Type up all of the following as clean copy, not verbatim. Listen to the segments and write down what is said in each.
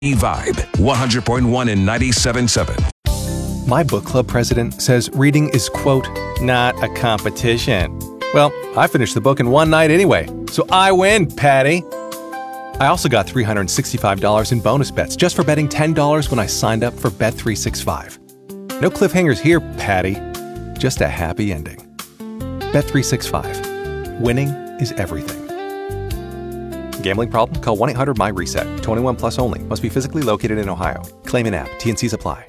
Vibe 100.1 and 97.7. My book club president says reading is, quote, not a competition. Well, I finished the book in one night anyway, so I win, Patty. I also got $365 in bonus bets just for betting $10 when I signed up for Bet365. No cliffhangers here, Patty. Just a happy ending. Bet365. Winning is everything. Gambling problem? Call 1-800-MY-RESET. 21 plus only. Must be physically located in Ohio. Claim in app. T&Cs apply.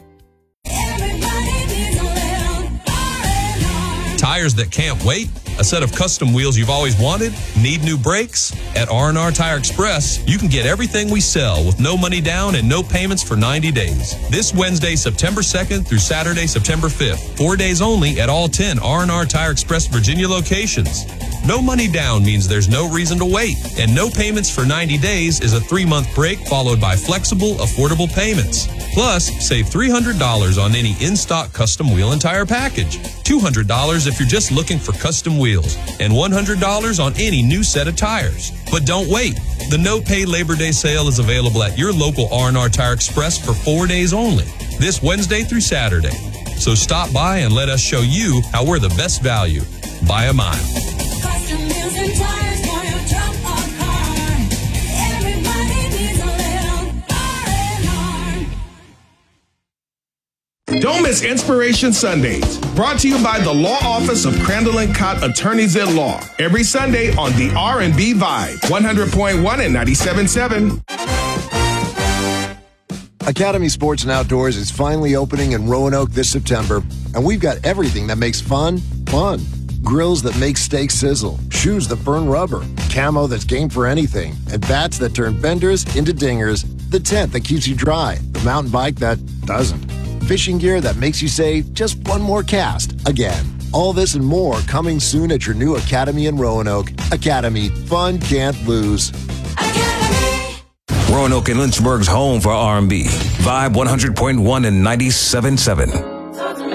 Tires that can't wait? A set of custom wheels you've always wanted? Need new brakes? At R&R Tire Express, you can get everything we sell with no money down and no payments for 90 days. This Wednesday, September 2nd through Saturday, September 5th. 4 days only at all 10 R&R Tire Express Virginia locations. No money down means there's no reason to wait. And no payments for 90 days is a 3-month break followed by flexible, affordable payments. Plus, save $300 on any in-stock custom wheel and tire package. $200 if you're just looking for custom wheels. And $100 on any new set of tires. But don't wait. The no-pay Labor Day sale is available at your local R&R Tire Express for 4 days only. This Wednesday through Saturday. So stop by and let us show you how we're the best value by a mile. Custom wheels and tires for your truck or car. Everybody needs a little R&R. Don't miss Inspiration Sundays, brought to you by the Law Office of Crandall & Cott Attorneys at Law. Every Sunday on the R&B Vibe, 100.1 and 97.7. Academy Sports and Outdoors is finally opening in Roanoke this September, and we've got everything that makes fun, fun. Grills that make steaks sizzle, shoes that burn rubber, camo that's game for anything, and bats that turn benders into dingers, the tent that keeps you dry, the mountain bike that doesn't, fishing gear that makes you say, just one more cast, again. All this and more coming soon at your new Academy in Roanoke. Academy, fun can't lose. Academy. Roanoke and Lynchburg's home for R&B. Vibe 100.1 and 97.7.